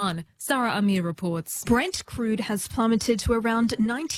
Iran. Sarah Amir reports. Brent crude has plummeted to around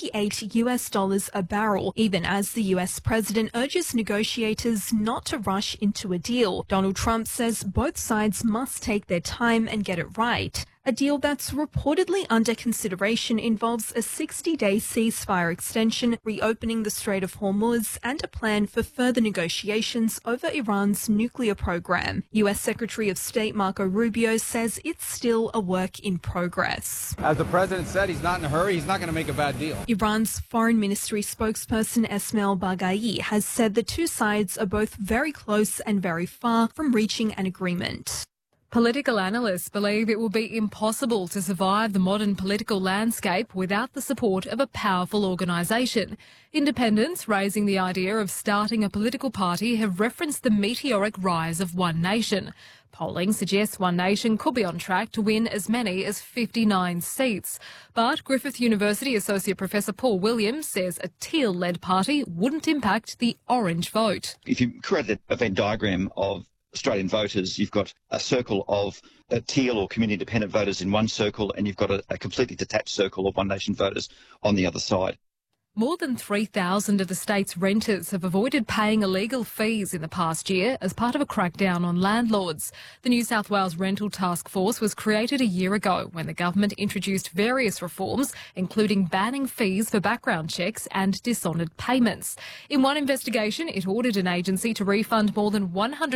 $98 a barrel, even as the US president urges negotiators not to rush into a deal. Donald Trump says both sides must take their time and get it right. A deal that's reportedly under consideration involves a 60-day ceasefire extension, reopening the Strait of Hormuz, and a plan for further negotiations over Iran's nuclear program. US Secretary of State Marco Rubio says it's still a work in progress. As the president said, he's not in a hurry. He's not going to make a bad deal. Iran's foreign ministry spokesperson Esmail Baghai has said the two sides are both very close and very far from reaching an agreement. Political analysts believe it will be impossible to survive the modern political landscape without the support of a powerful organisation. Independents raising the idea of starting a political party have referenced the meteoric rise of One Nation. Polling suggests One Nation could be on track to win as many as 59 seats. But Griffith University Associate Professor Paul Williams says a Teal-led party wouldn't impact the orange vote. If you create a Venn diagram of Australian voters, you've got a circle of Teal or community independent voters in one circle, and you've got a completely detached circle of One Nation voters on the other side. More than 3,000 of the state's renters have avoided paying illegal fees in the past year as part of a crackdown on landlords. The New South Wales Rental Task Force was created a year ago when the government introduced various reforms, including banning fees for background checks and dishonoured payments. In one investigation, it ordered an agency to refund more than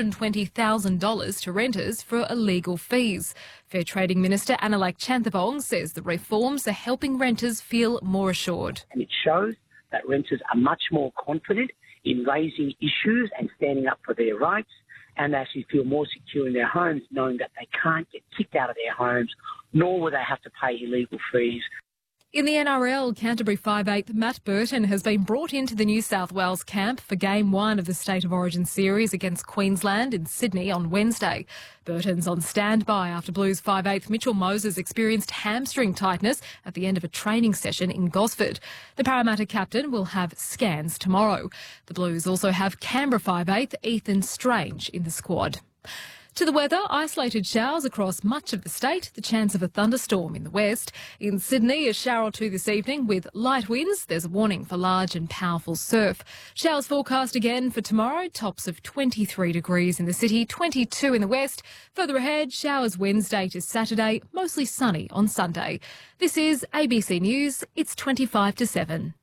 $120,000 to renters for illegal fees. Fair Trading Minister Analak Chanthabong says the reforms are helping renters feel more assured. And it shows that renters are much more confident in raising issues and standing up for their rights, and actually feel more secure in their homes, knowing that they can't get kicked out of their homes, nor will they have to pay illegal fees. In the NRL, Canterbury 5'8" Matt Burton has been brought into the New South Wales camp for Game 1 of the State of Origin series against Queensland in Sydney on Wednesday. Burton's on standby after Blues 5'8" Mitchell Moses experienced hamstring tightness at the end of a training session in Gosford. The Parramatta captain will have scans tomorrow. The Blues also have Canberra 5'8" Ethan Strange in the squad. To the weather, isolated showers across much of the state, the chance of a thunderstorm in the west. In Sydney, a shower or two this evening with light winds. There's a warning for large and powerful surf. Showers forecast again for tomorrow, tops of 23 degrees in the city, 22 in the west. Further ahead, showers Wednesday to Saturday, mostly sunny on Sunday. This is ABC News. It's 25 to 7.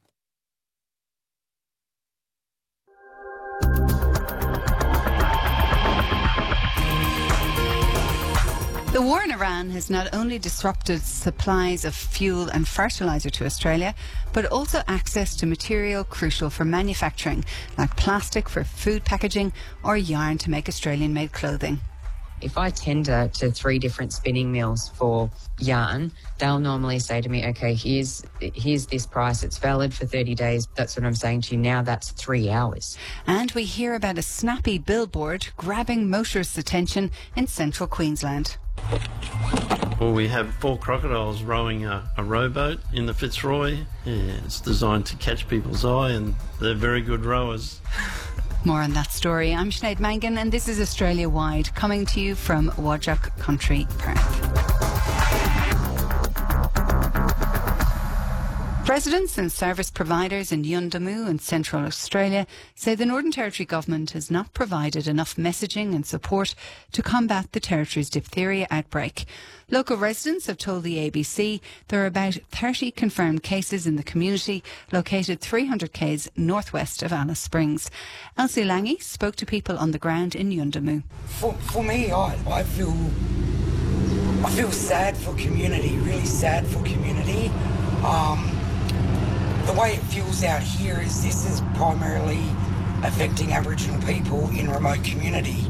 The war in Iran has not only disrupted supplies of fuel and fertiliser to Australia, but also access to material crucial for manufacturing, like plastic for food packaging or yarn to make Australian-made clothing. If I tender to 3 different spinning mills for yarn, they'll normally say to me, okay, here's this price. It's valid for 30 days. That's what I'm saying to you now. That's 3 hours. And we hear about a snappy billboard grabbing motorists' attention in central Queensland. Well, we have 4 crocodiles rowing a rowboat in the Fitzroy. Yeah, it's designed to catch people's eye, and they're very good rowers. More on that story. I'm Sinead Mangan, and this is Australia Wide, coming to you from Wajak Country Park. Residents and service providers in Yuendumu in Central Australia say the Northern Territory Government has not provided enough messaging and support to combat the territory's diphtheria outbreak. Local residents have told the ABC there are about 30 confirmed cases in the community located 300 k's northwest of Alice Springs. Elsie Lange spoke to people on the ground in Yuendumu. For me, I feel sad for community, really sad for community. The way it feels out here is this is primarily affecting Aboriginal people in remote community.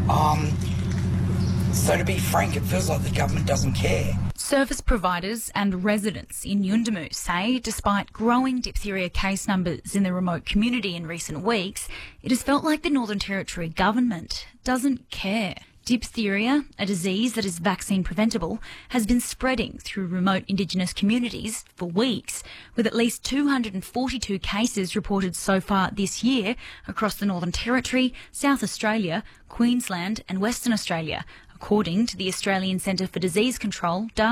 So to be frank, it feels like the government doesn't care. Service providers and residents in Yuendumu say despite growing diphtheria case numbers in the remote community in recent weeks, it has felt like the Northern Territory government doesn't care. Diphtheria, a disease that is vaccine preventable, has been spreading through remote Indigenous communities for weeks, with at least 242 cases reported so far this year across the Northern Territory, South Australia, Queensland and Western Australia, according to the Australian Centre for Disease Control data.